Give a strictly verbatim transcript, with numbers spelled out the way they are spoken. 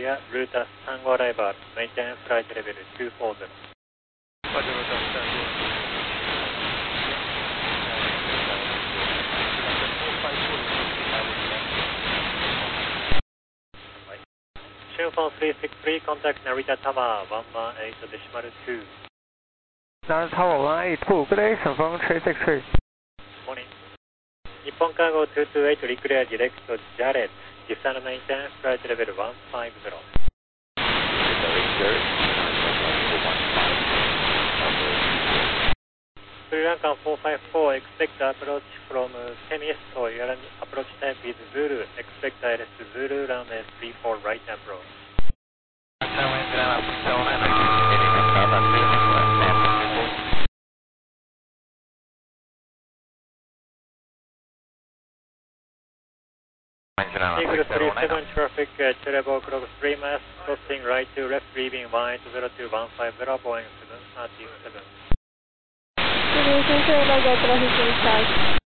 area, Ruta Tango arrival, maintain flight level two four zero. Roger, Ruta Tango. Shunfon three six three, contact Narita Tower one one eight decimal two. Narita Tower one eight two, good day, confirm three six three. Morning. Nippon Cargo two two eight, declare direct to Jared, descend maintain flight level one five zero. Sri Lanka four five four, expect approach from Temis, so your approach type is Zulu, expect I L S Zulu, runway three four right approach. Eagle three seven traffic, uh, Cherebo clock three miles, crossing right to left, leaving one eight zero two one five zero, Boeing seven thirty-seven. Traffic in charge.